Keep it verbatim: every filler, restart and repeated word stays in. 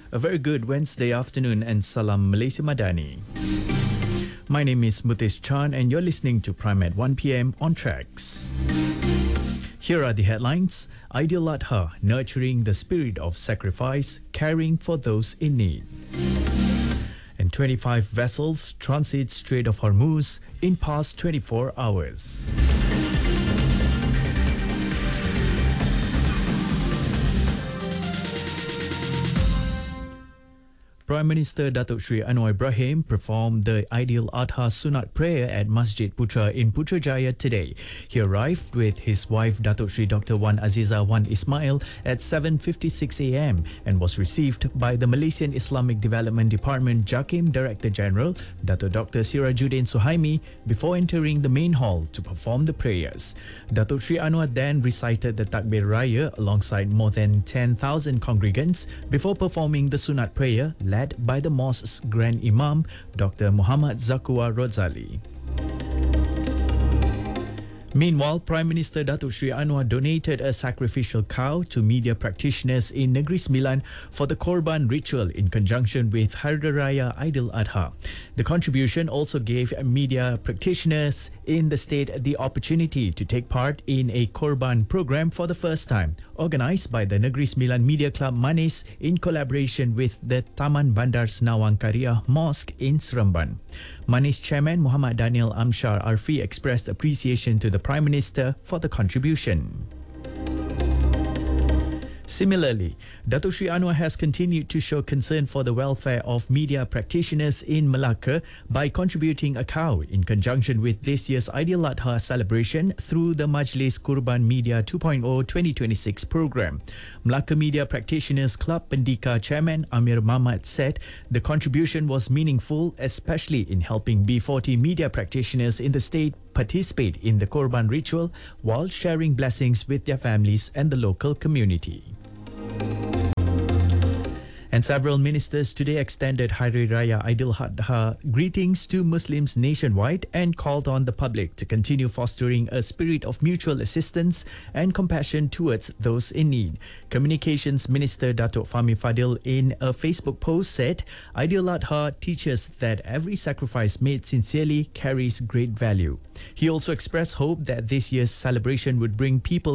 A very good Wednesday afternoon and Salam Malaysia Madani. My name is Mutesh Chan and you're listening to Prime at one p.m. on Tracks. Here are the headlines. Ideal Adha, nurturing the spirit of sacrifice, caring for those in need. And twenty-five vessels transit Strait of Hormuz in past twenty-four hours. Prime Minister Datuk Sri Anwar Ibrahim performed the Ideal Adha Sunat prayer at Masjid Putra in Putrajaya today. He arrived with his wife Datuk Sri Doctor Wan Aziza Wan Ismail at seven fifty-six a.m. and was received by the Malaysian Islamic Development Department JAKIM Director General Datuk Doctor Sirajuddin Suhaimi before entering the main hall to perform the prayers. Datuk Sri Anwar then recited the Takbir Raya alongside more than ten thousand congregants before performing the Sunat prayer led by the mosque's Grand Imam, Doctor Muhammad Zakwa Rozali. Meanwhile, Prime Minister Datuk Sri Anwar donated a sacrificial cow to media practitioners in Negeri Sembilan for the Korban ritual in conjunction with Hari Raya Aidil Adha. The contribution also gave media practitioners in the state the opportunity to take part in a Korban program for the first time, organised by the Negeri Sembilan Media Club Manis in collaboration with the Taman Bandar Senawang Karya Mosque in Seremban. Manis Chairman Muhammad Daniel Amshar Arfi expressed appreciation to the Prime Minister for the contribution. Similarly, Datuk Sri Anwar has continued to show concern for the welfare of media practitioners in Malacca by contributing a cow in conjunction with this year's Ideal Adha celebration through the Majlis Kurban Media two point oh twenty twenty-six program. Malacca Media Practitioners Club Pendika Chairman Amir Mahmad said the contribution was meaningful, especially in helping B forty media practitioners in the state participate in the Korban ritual while sharing blessings with their families and the local community. And several ministers today extended Hari Raya Aidil Adha greetings to Muslims nationwide and called on the public to continue fostering a spirit of mutual assistance and compassion towards those in need. Communications Minister Datuk Fahmi Fadil in a Facebook post said, Aidil Adha teaches that every sacrifice made sincerely carries great value. He also expressed hope that this year's celebration would bring people